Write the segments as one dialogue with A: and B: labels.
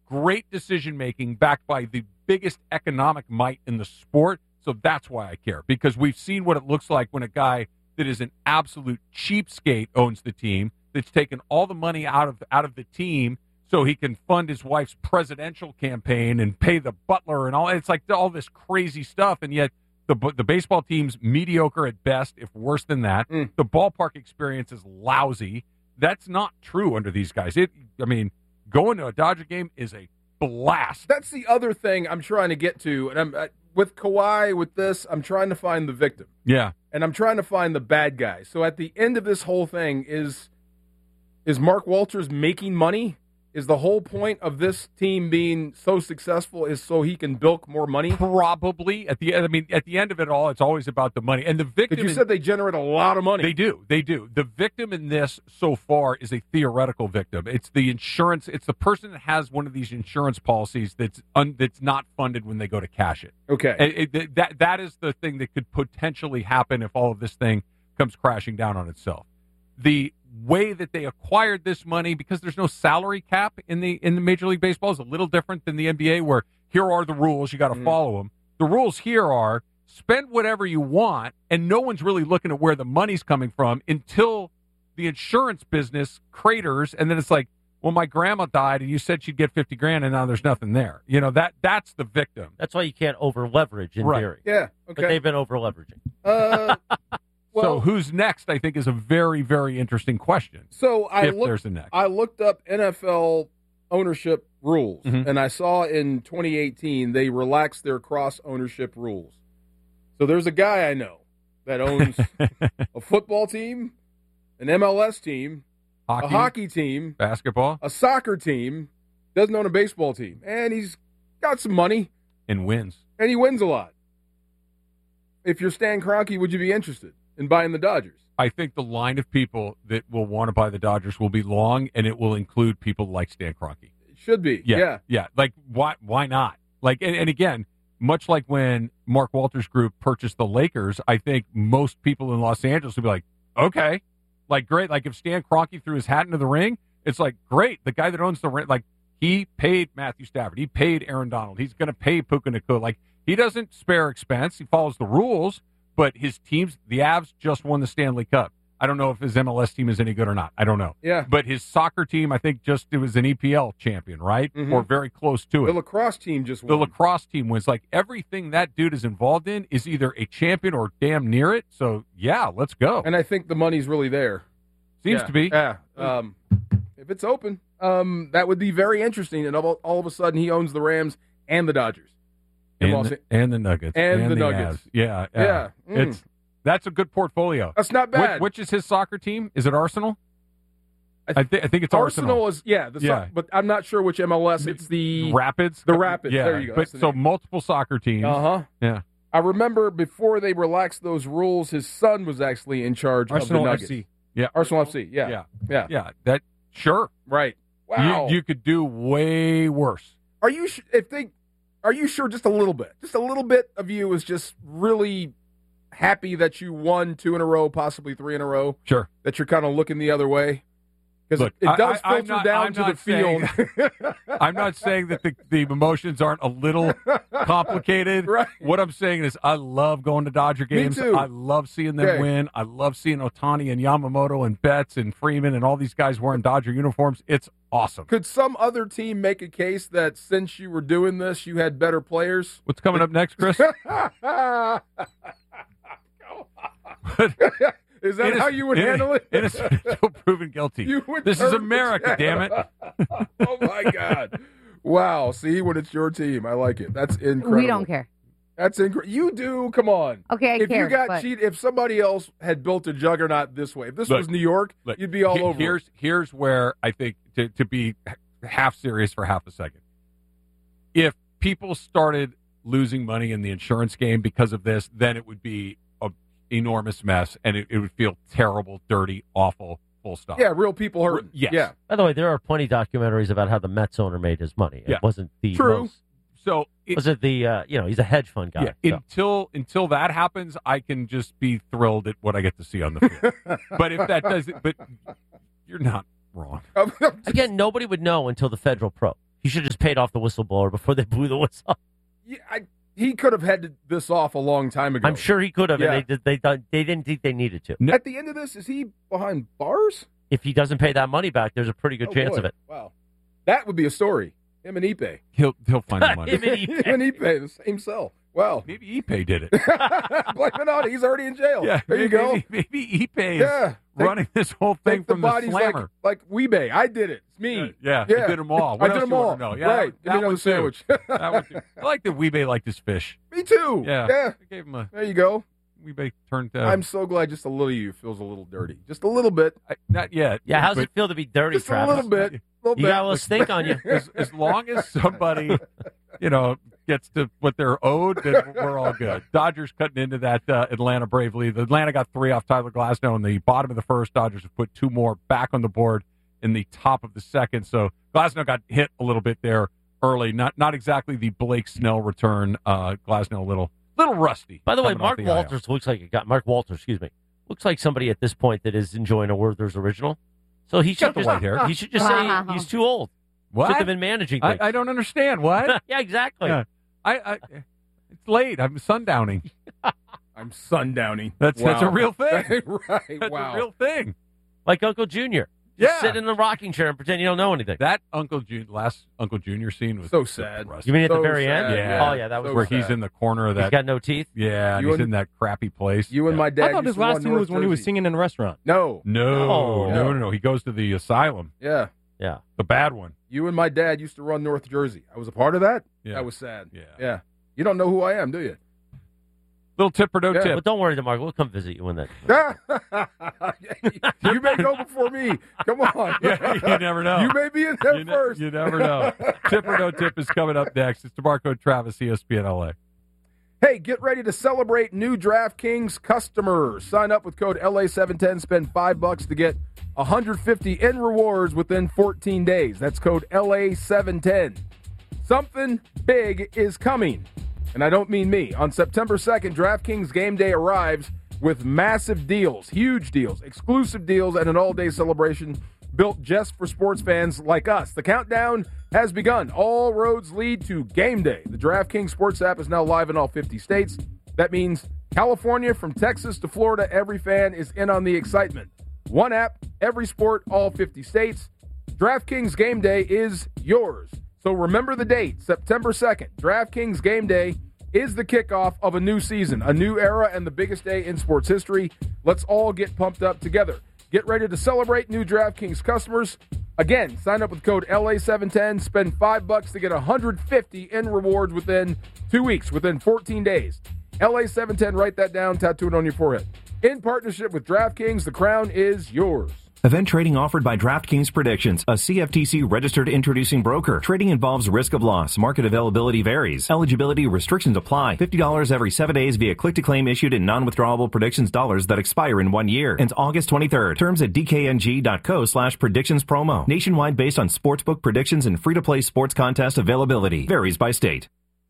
A: great decision-making backed by the biggest economic might in the sport. So that's why I care, because we've seen what it looks like when a guy that is an absolute cheapskate owns the team, that's taken all the money out of the team so he can fund his wife's presidential campaign and pay the butler and all. It's like all this crazy stuff, and yet the baseball team's mediocre at best, if worse than that. The ballpark experience is lousy. That's not true under these guys. Going to a Dodger game is a blast.
B: That's the other thing I'm trying to get to, and with Kawhi, with this, I'm trying to find the victim.
A: Yeah.
B: And I'm trying to find the bad guy. So at the end of this whole thing, is Mark Walters making money? Is the whole point of this team being so successful is so he can bilk more money?
A: Probably. At the end of it all, it's always about the money. And the victim.
B: But you said they generate a lot of money.
A: They do. The victim in this so far is a theoretical victim. It's the insurance. It's the person that has one of these insurance policies that's not funded when they go to cash it.
B: Okay.
A: That is the thing that could potentially happen if all of this thing comes crashing down on itself. The way that they acquired this money, because there's no salary cap in the Major League Baseball, is a little different than the NBA, where here are the rules, you got to follow them. The rules here are spend whatever you want, and no one's really looking at where the money's coming from until the insurance business craters, and then it's like, well, my grandma died, and you said she'd get $50,000, and now there's nothing there. That's the victim.
C: That's why you can't over leverage in theory.
B: Yeah. Okay.
C: But they've been over leveraging.
A: So who's next, I think, is a very, very interesting question.
B: So
A: there's a next.
B: I looked up NFL ownership rules, and I saw in 2018 they relaxed their cross-ownership rules. So there's a guy I know that owns a football team, an MLS team, a hockey team,
A: basketball,
B: a soccer team, doesn't own a baseball team, and he's got some money.
A: And wins.
B: And he wins a lot. If you're Stan Kroenke, would you be interested in buying the Dodgers?
A: I think the line of people that will want to buy the Dodgers will be long, and it will include people like Stan Kroenke.
B: It should be. Yeah.
A: Like, why not? Like, and again, much like when Mark Walters' group purchased the Lakers, I think most people in Los Angeles would be like, okay, like, great. Like, if Stan Kroenke threw his hat into the ring, it's like, great. The guy that owns the ring, like, he paid Matthew Stafford. He paid Aaron Donald. He's going to pay Puka Nacua. Like, he doesn't spare expense. He follows the rules. But his teams, the Avs, just won the Stanley Cup. I don't know if his MLS team is any good or not. I don't know.
B: Yeah.
A: But his soccer team, I think, it was an EPL champion, right? Or very close to it.
B: The lacrosse team just won.
A: The lacrosse team was like, everything that dude is involved in is either a champion or damn near it. So, yeah, let's go.
B: And I think the money's really there.
A: Seems to be.
B: Yeah. If it's open, that would be very interesting. And all of a sudden, he owns the Rams and the Dodgers.
A: And the Nuggets.
B: And the Nuggets.
A: Avs. Yeah. That's a good portfolio.
B: That's not bad.
A: Which is his soccer team? Is it Arsenal? I think it's Arsenal.
B: But I'm not sure which MLS. It's the
A: Rapids.
B: The Rapids.
A: Yeah.
B: There you go.
A: But so multiple soccer teams. Yeah.
B: I remember before they relaxed those rules, his son was actually in charge of the Nuggets.
A: FC. Yeah.
B: Arsenal FC. Yeah.
A: That sure.
B: Right. Wow.
A: You could do way worse.
B: Are you sure just a little bit? Just a little bit of you is just really happy that you won 2 in a row, possibly 3 in a row?
A: Sure.
B: That you're kind of looking the other way? Because it does filter down to the field.
A: I'm not saying that the emotions aren't a little complicated.
B: Right.
A: What I'm saying is I love going to Dodger games.
B: Me too.
A: I love seeing them win. I love seeing Ohtani and Yamamoto and Betts and Freeman and all these guys wearing Dodger uniforms. It's awesome.
B: Could some other team make a case that since you were doing this, you had better players?
A: What's coming up next, Chris?
B: Is that how you would handle it?
A: Still proven guilty. This is America, damn it.
B: Oh, my God. Wow. See, when it's your team, I like it. That's incredible.
D: We don't care.
B: That's incredible. You do? Come on.
D: Okay,
B: if you got cheated, if somebody else had built a juggernaut this way, if this was New York, you'd be all over it.
A: Here's where I think, to be half serious for half a second, if people started losing money in the insurance game because of this, then it would be an enormous mess, and it would feel terrible, dirty, awful, full stop.
B: Yeah, real people hurt.
A: Yes.
B: Yeah.
C: By the way, there are plenty of documentaries about how the Mets owner made his money. It wasn't the
B: True.
C: most.
A: So
C: Was it the he's a hedge fund guy.
A: Yeah, until that happens, I can just be thrilled at what I get to see on the field. But if that does it, but you're not wrong.
C: Again, nobody would know until the Federal Pro. He should have just paid off the whistleblower before they blew the whistle.
B: Yeah, he could have had this off a long time ago.
C: I'm sure he could have,
B: Yeah.
C: and they didn't think they needed to.
B: At the end of this, is he behind bars?
C: If he doesn't pay that money back, there's a pretty good chance of it.
B: Wow. That would be a story. Him and Ipe.
A: He'll find the money.
C: Him and Ipe.
B: Him and Ipe, the same cell. Wow.
A: Maybe Ipe did it.
B: Blame it on it. He's already in jail.
A: Yeah,
B: there you go.
A: Maybe Ipe is running this whole thing
B: Take the
A: from the
B: bodies
A: slammer.
B: like Weebay. I did it. It's me.
A: Yeah, you did them all. What
B: I did
A: else
B: them
A: you
B: all.
A: want to know? Yeah,
B: right. Give
A: that
B: me another
A: one too.
B: sandwich.
A: That one too. I like that Weebay liked his fish.
B: Me too.
A: Yeah.
B: Yeah.
A: I gave him a
B: There you go.
A: Weebay turned.
B: I'm so glad just a little of you feels a little dirty. Just a little bit.
A: Not yet.
C: Yeah, how's
A: but
C: it feel to be dirty,
B: Just
C: Travis?
B: a little bit.
C: You got a little stink on you.
A: As long as somebody, gets to what they're owed, then we're all good. Dodgers cutting into that Atlanta Brave lead. Atlanta got 3 off Tyler Glasnow in the bottom of the first. Dodgers have put 2 more back on the board in the top of the second. So Glasnow got hit a little bit there early. Not exactly the Blake Snell return. Glasnow a little rusty.
C: By the way,
A: coming off
C: Mark
A: the
C: Walters looks like somebody at this point that is enjoying a Werther's original. So he should
A: got the white hair.
C: He should just say he's too old.
A: What?
C: Should have been managing things.
A: I don't understand. What?
C: Yeah, exactly.
A: Yeah. It's late. I'm sundowning.
B: I'm sundowning.
A: That's a real thing.
B: Right.
A: That's
B: Wow.
A: a real thing.
C: Like Uncle Junior.
A: Yeah.
C: Sit in the rocking chair and pretend you don't know anything.
A: That last Uncle Junior scene was
B: So sad.
C: You mean at the
B: So
C: very
B: sad,
C: end?
A: yeah.
C: Oh, yeah, that was
B: So
A: where
C: sad.
A: he's in the corner of
C: He's
A: that.
C: got no teeth?
A: Yeah, and
B: You
A: he's
B: and-
A: in that crappy place.
B: You and my dad.
D: I thought
B: used
D: his
B: to run
D: last scene
B: North
D: was when he was
B: Jersey.
D: singing in a restaurant.
B: No.
A: No. He goes to the asylum,
B: Yeah.
C: Yeah.
A: the bad one.
B: You and my dad used to run North Jersey. I was a part of that.
A: Yeah.
B: That was sad.
A: Yeah.
B: Yeah. You don't know who I am, do you?
A: Little tip or no
B: Yeah,
A: tip.
C: But don't worry, DeMarco. We'll come visit you when that.
B: You may go before me. Come on.
A: Yeah, you never know.
B: You may be in there
A: You
B: first.
A: you never know. Tip or no tip is coming up next. It's DeMarco Travis, ESPN LA.
B: Hey, get ready to celebrate new DraftKings customers. Sign up with code LA710. Spend $5 to get $150 in rewards within 14 days. That's code LA710. Something big is coming. And I don't mean me. On September 2nd, DraftKings Game Day arrives with massive deals, huge deals, exclusive deals, and an all-day celebration built just for sports fans like us. The countdown has begun. All roads lead to Game Day. The DraftKings Sports app is now live in all 50 states. That means California, from Texas to Florida, every fan is in on the excitement. One app, every sport, all 50 states. DraftKings Game Day is yours. So remember the date, September 2nd. DraftKings Game Day is the kickoff of a new season, a new era, and the biggest day in sports history. Let's all get pumped up together. Get ready to celebrate new DraftKings customers. Again, sign up with code LA710. Spend $5 to get $150 in rewards within 2 weeks, within 14 days. LA710, write that down, tattoo it on your forehead. In partnership with DraftKings, the crown is yours.
E: Event trading offered by DraftKings Predictions, a CFTC registered introducing broker. Trading involves risk of loss. Market availability varies. Eligibility restrictions apply. $50 every 7 days via click-to-claim issued in non-withdrawable predictions dollars that expire in 1 year. Ends August 23rd. Terms at dkng.co/predictions promo. Nationwide based on sportsbook predictions and free-to-play sports contest availability. Varies by state.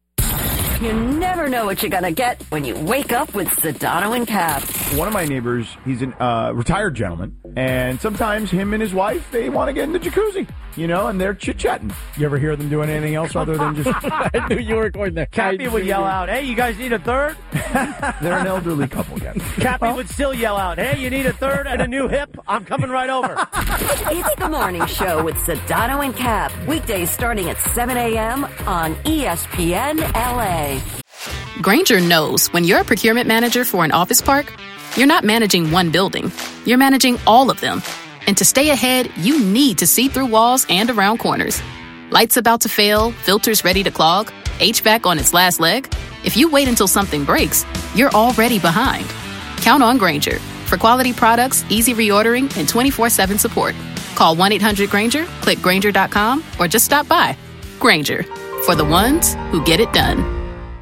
F: You never know what you're going to get when you wake up with Sedano and Cap.
G: One of my neighbors, he's a retired gentleman, and sometimes him and his wife, they want to get in the jacuzzi, and they're chit-chatting. You ever hear them doing anything else other than just...
D: I knew you were going there.
C: Cappy would yell out, "Hey, you guys need a third?"
G: They're an elderly couple, again.
C: Cappy would still yell out, "Hey, you need a third and a new hip? I'm coming right over."
F: It's the morning show with Sedano and Cap. Weekdays starting at 7 a.m. on ESPN LA.
H: Grainger knows when you're a procurement manager for an office park, you're not managing one building. You're managing all of them. And to stay ahead, you need to see through walls and around corners. Lights about to fail, filters ready to clog, HVAC on its last leg. If you wait until something breaks, you're already behind. Count on Grainger for quality products, easy reordering, and 24/7 support. Call 1-800-GRAINGER, click Grainger.com, or just stop by. Grainger, for the ones who get it done.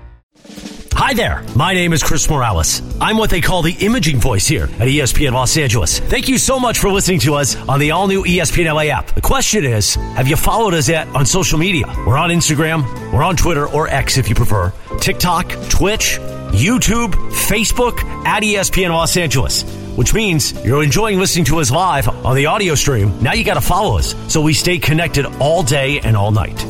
I: Hi there. My name is Chris Morales. I'm what they call the imaging voice here at ESPN Los Angeles. Thank you so much for listening to us on the all-new ESPN LA app. The question is, have you followed us yet on social media? We're on Instagram, we're on Twitter, or X if you prefer, TikTok, Twitch, YouTube, Facebook, at ESPN Los Angeles, which means you're enjoying listening to us live on the audio stream. Now you got to follow us so we stay connected all day and all night.